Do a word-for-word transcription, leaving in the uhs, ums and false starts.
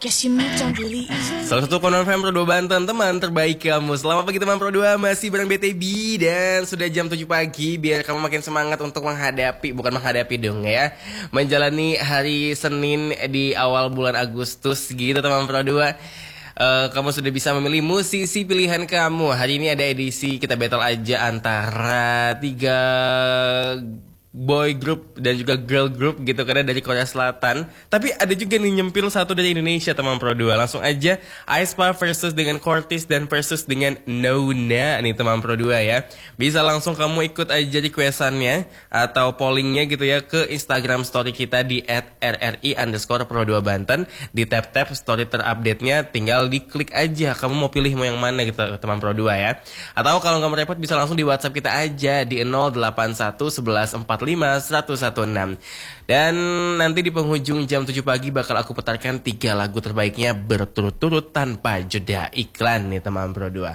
Guess you meet don't really easy. Salah satu Konon Fam Pro dua Banten, teman terbaik kamu. Selamat pagi teman Pro dua, masih bareng B T B. Dan sudah jam tujuh pagi, biar kamu makin semangat untuk menghadapi, bukan menghadapi dong ya, menjalani hari Senin di awal bulan Agustus gitu teman Pro dua. Uh, kamu sudah bisa memilih musisi pilihan kamu. Hari ini ada edisi kita battle aja antara tiga boy group dan juga girl group gitu, karena dari Korea Selatan. Tapi ada juga nih nyempil satu dari Indonesia teman Pro dua. Langsung aja aespa versus dengan Cortis dan versus dengan Nona nih teman Pro dua ya. Bisa langsung kamu ikut aja requestannya atau pollingnya gitu ya ke Instagram story kita di at r r i underscore pro dua Banten. Di tab-tab story terupdate-nya tinggal diklik aja kamu mau pilih mau yang mana gitu teman Pro dua ya. Atau kalau nggak mau repot bisa langsung di WhatsApp kita aja di nol delapan satu sebelas empat lima satu satu enam. Dan nanti di penghujung jam tujuh pagi bakal aku putarkan tiga lagu terbaiknya berturut-turut tanpa jeda iklan nih teman Pro dua.